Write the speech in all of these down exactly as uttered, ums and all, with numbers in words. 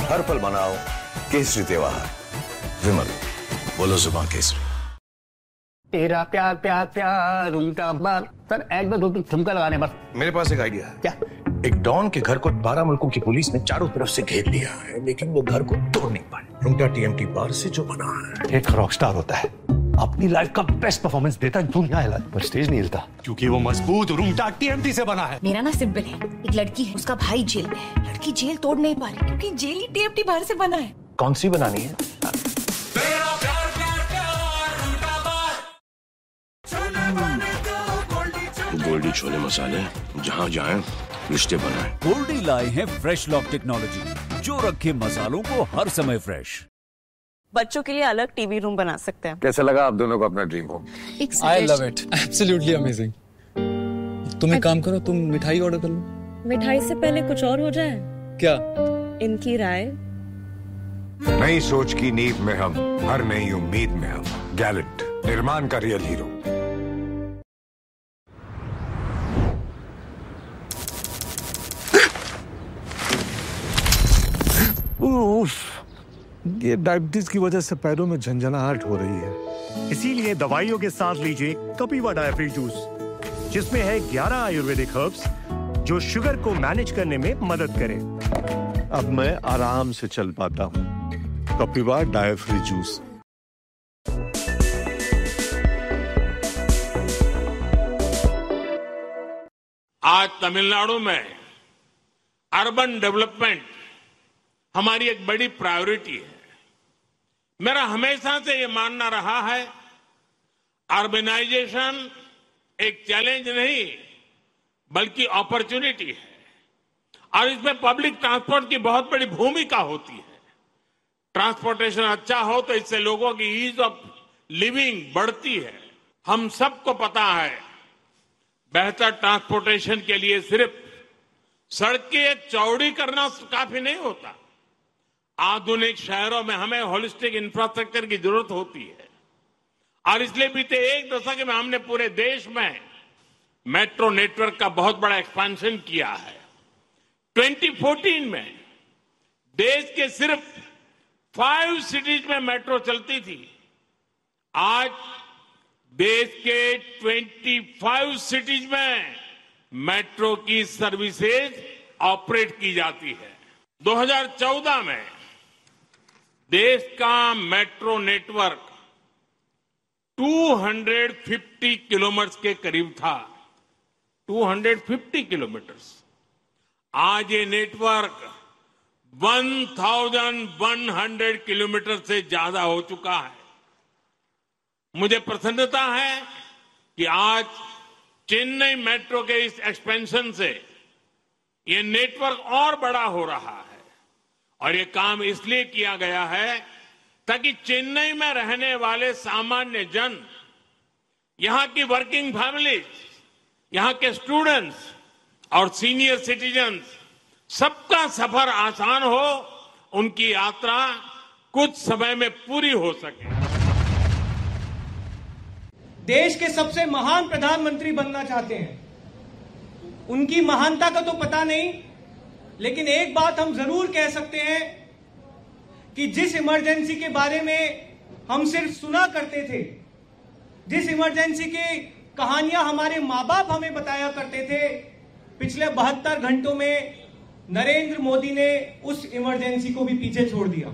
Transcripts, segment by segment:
हर पल मनाओ केसरी त्योहार। विमल, बोलो जुबान केसरी। तेरा प्यार प्यार प्यार उनका बार। सर एक बार दो तीन ठुमका लगाने बस। मेरे पास एक आइडिया है। क्या? एक डॉन के घर को बारह मुल्कों की पुलिस ने चारों तरफ से घेर लिया है, लेकिन वो घर को तोड़ नहीं पाए। रुंगटा टीएमटी बार से जो बना है, एक रॉकस्टार होता है, अपनी लाइफ का बेस्ट परफॉर्मेंस देता है, दुनिया हिला पर स्टेज नहीं हिलता, क्योंकि वो मजबूत रुंगटा टीएमटी से बना है। मेरा ना सिंपल है, एक लड़की है, उसका भाई जेल में है, लड़की जेल तोड़ नहीं पा रही क्योंकि जेल ही टीएमटी बार से बना है। कौन सी बनानी है? गोल्डी छोले मसाले, जहाँ जाएं रिश्ते बनाएं। गोल्डी लाए हैं फ्रेश लॉक टेक्नोलॉजी, जो रखे मसालों को हर समय फ्रेश। बच्चों के लिए अलग टीवी रूम बना सकते हैं। कैसा लगा आप दोनों को अपना dream home? I love it, absolutely amazing. तुम एक काम करो, तुम मिठाई ऑर्डर कर लो। मिठाई से पहले कुछ और हो जाए क्या? इनकी राय। नई सोच की नींव में हम, हर नई उम्मीद में हम। गैलेंट, निर्माण का रियल हीरो। ये डायबिटीज की वजह से पैरों में झंझनाहट हो रही है। इसीलिए दवाइयों के साथ लीजिए कपिवा डायफ्री जूस, जिसमें है ग्यारह आयुर्वेदिक हर्ब्स जो शुगर को मैनेज करने में मदद करें। अब मैं आराम से चल पाता हूँ। कपिवा डायफ्री जूस। आज तमिलनाडु में अर्बन डेवलपमेंट हमारी एक बड़ी प्रायोरिटी है। मेरा हमेशा से ये मानना रहा है, अर्बनाइजेशन एक चैलेंज नहीं बल्कि अपॉर्चुनिटी है, और इसमें पब्लिक ट्रांसपोर्ट की बहुत बड़ी भूमिका होती है। ट्रांसपोर्टेशन अच्छा हो तो इससे लोगों की ईज ऑफ लिविंग बढ़ती है। हम सबको पता है, बेहतर ट्रांसपोर्टेशन के लिए सिर्फ सड़कें चौड़ी करना काफी नहीं होता। आधुनिक शहरों में हमें होलिस्टिक इंफ्रास्ट्रक्चर की जरूरत होती है, और इसलिए बीते एक दशक में हमने पूरे देश में मेट्रो नेटवर्क का बहुत बड़ा एक्सपेंशन किया है। दो हज़ार चौदह में देश के सिर्फ फाइव सिटीज में मेट्रो चलती थी। आज देश के पच्चीस सिटीज में मेट्रो की सर्विसेज ऑपरेट की जाती है। दो हज़ार चौदह में देश का मेट्रो नेटवर्क दो सौ पचास किलोमीटर के करीब था। दो सौ पचास किलोमीटर। आज ये नेटवर्क ग्यारह सौ किलोमीटर से ज्यादा हो चुका है। मुझे प्रसन्नता है कि आज चेन्नई मेट्रो के इस एक्सपेंशन से ये नेटवर्क और बड़ा हो रहा है, और ये काम इसलिए किया गया है ताकि चेन्नई में रहने वाले सामान्य जन, यहां की वर्किंग फैमिलीज, यहां के स्टूडेंट्स और सीनियर सिटीजन्स, सबका सफर आसान हो, उनकी यात्रा कुछ समय में पूरी हो सके। देश के सबसे महान प्रधानमंत्री बनना चाहते हैं। उनकी महानता का तो पता नहीं, लेकिन एक बात हम जरूर कह सकते हैं कि जिस इमरजेंसी के बारे में हम सिर्फ सुना करते थे, जिस इमरजेंसी की कहानियां हमारे माँ बाप हमें बताया करते थे, पिछले बहत्तर घंटों में नरेंद्र मोदी ने उस इमरजेंसी को भी पीछे छोड़ दिया।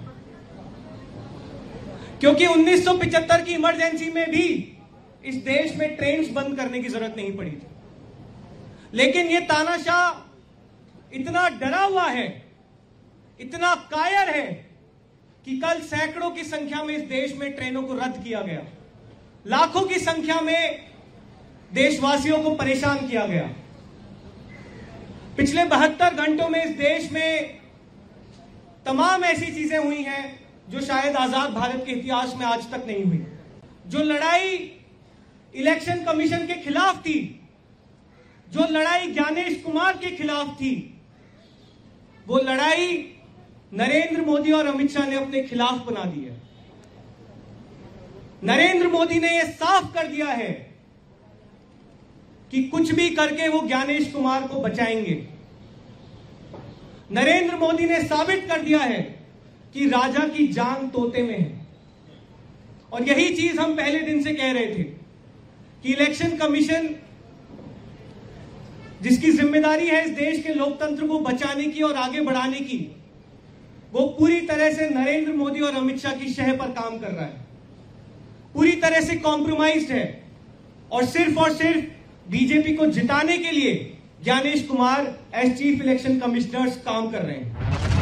क्योंकि उन्नीस सौ पचहत्तर की इमरजेंसी में भी इस देश में ट्रेन्स बंद करने की जरूरत नहीं पड़ी थी, लेकिन ये तानाशाह इतना डरा हुआ है, इतना कायर है कि कल सैकड़ों की संख्या में इस देश में ट्रेनों को रद्द किया गया, लाखों की संख्या में देशवासियों को परेशान किया गया। पिछले बहत्तर घंटों में इस देश में तमाम ऐसी चीजें हुई हैं जो शायद आजाद भारत के इतिहास में आज तक नहीं हुई। जो लड़ाई इलेक्शन कमीशन के खिलाफ थी, जो लड़ाई ज्ञानेश कुमार के खिलाफ थी, वो लड़ाई नरेंद्र मोदी और अमित शाह ने अपने खिलाफ बना दी है। नरेंद्र मोदी ने यह साफ कर दिया है कि कुछ भी करके वो ज्ञानेश कुमार को बचाएंगे। नरेंद्र मोदी ने साबित कर दिया है कि राजा की जान तोते में है। और यही चीज हम पहले दिन से कह रहे थे कि इलेक्शन कमीशन, जिसकी जिम्मेदारी है इस देश के लोकतंत्र को बचाने की और आगे बढ़ाने की, वो पूरी तरह से नरेंद्र मोदी और अमित शाह की शह पर काम कर रहा है, पूरी तरह से कॉम्प्रोमाइज्ड है और सिर्फ और सिर्फ बीजेपी को जिताने के लिए Gyanesh Kumar as chief election commissioner काम कर रहे हैं।